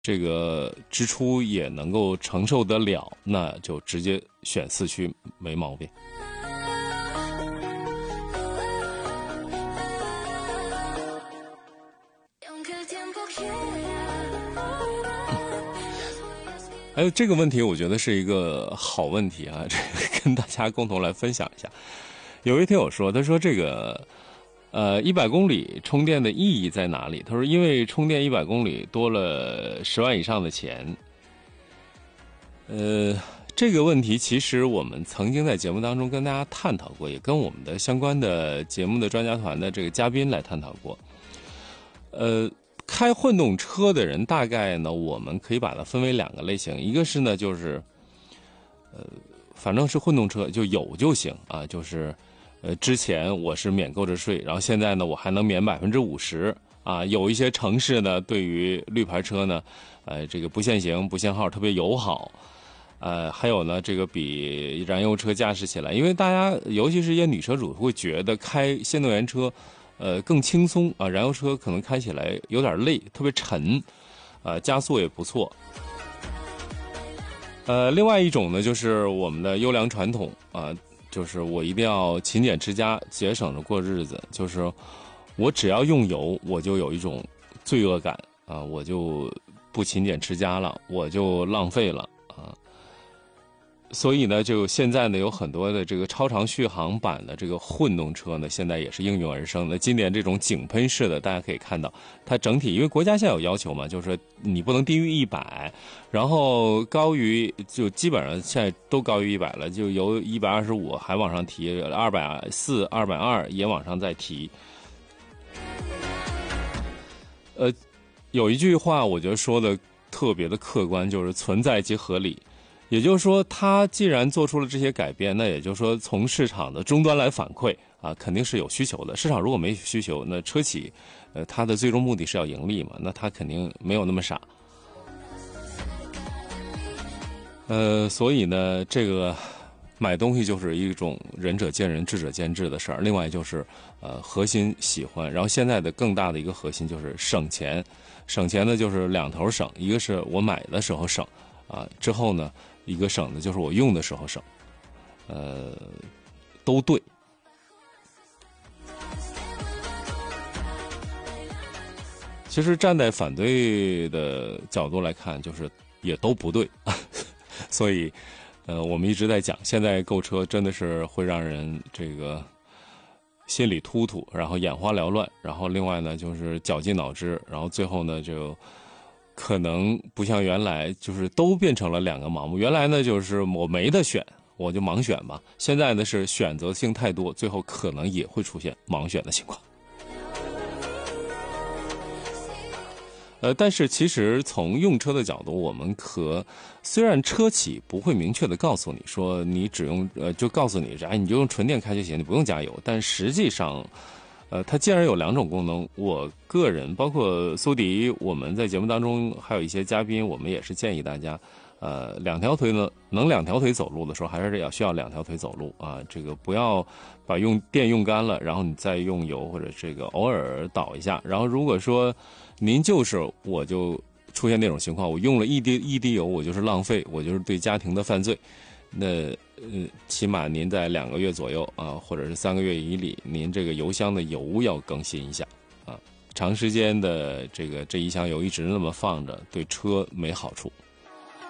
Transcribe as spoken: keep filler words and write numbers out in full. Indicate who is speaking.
Speaker 1: 这个支出也能够承受得了，那就直接选四驱没毛病。还有这个问题，我觉得是一个好问题啊，这个跟大家共同来分享一下。有一天我说，他说这个，呃，一百公里充电的意义在哪里？他说，因为充电一百公里多了十万以上的钱。呃，这个问题其实我们曾经在节目当中跟大家探讨过，也跟我们的相关的节目的专家团的这个嘉宾来探讨过。呃。开混动车的人，大概呢，我们可以把它分为两个类型，一个是呢，就是，呃，反正是混动车就有就行啊，就是，呃，之前我是免购置税，然后现在呢，我还能免百分之五十啊。有一些城市呢，对于绿牌车呢，呃，这个不限行、不限号特别友好，呃，还有呢，这个比燃油车驾驶起来，因为大家尤其是一些女车主会觉得开新能源车。呃，更轻松啊，燃油车可能开起来有点累，特别沉，呃，加速也不错。呃，另外一种呢，就是我们的优良传统啊，就是我一定要勤俭持家，节省着过日子。就是我只要用油，我就有一种罪恶感啊，我就不勤俭持家了，我就浪费了啊。所以呢，就现在呢，有很多的这个超长续航版的这个混动车呢，现在也是应运而生的。今年这种井喷式的，大家可以看到，它整体因为国家现在有要求嘛，就是说你不能低于一百，然后高于就基本上现在都高于一百了，就由一百二十五还往上提，二百四、二百二也往上再提。呃，有一句话我觉得说的特别的客观，就是存在即合理。也就是说，他既然做出了这些改变，那也就是说，从市场的终端来反馈啊，肯定是有需求的。市场如果没需求，那车企，呃，它的最终目的是要盈利嘛，那他肯定没有那么傻。呃，所以呢，这个买东西就是一种仁者见仁，智者见智的事儿。另外就是，呃，核心喜欢，然后现在的更大的一个核心就是省钱，省钱呢就是两头省，一个是我买的时候省，啊，之后呢。一个省的就是我用的时候省，呃，都对。其实站在反对的角度来看，就是也都不对，所以，呃，我们一直在讲，现在购车真的是会让人这个心里突突，然后眼花缭乱，然后另外呢就是绞尽脑汁，然后最后呢就。可能不像原来，就是都变成了两个盲目。原来呢，就是我没得选，我就盲选吧。现在呢是选择性太多，最后可能也会出现盲选的情况。呃，但是其实从用车的角度，我们可虽然车企不会明确的告诉你说你只用呃，就告诉你哎，你就用纯电开就行，你不用加油。但实际上。呃，它既然有两种功能，我个人包括苏迪，我们在节目当中还有一些嘉宾，我们也是建议大家，呃，两条腿呢，能两条腿走路的时候，还是要需要两条腿走路啊。这个不要把用电用干了，然后你再用油或者这个偶尔倒一下。然后如果说您就是我就出现那种情况，我用了一滴一滴油，我就是浪费，我就是对家庭的犯罪。那呃，起码您在两个月左右啊，或者是三个月以里，您这个油箱的油要更新一下啊。长时间的这个这一箱油一直那么放着，对车没好处。